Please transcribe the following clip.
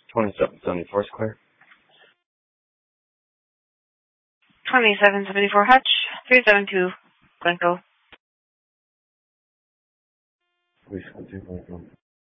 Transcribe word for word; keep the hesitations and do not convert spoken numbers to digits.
twenty-seven seventy-four is clear. twenty-seven seventy-four Hutch, three seven two Glencoe. three seven two Glencoe.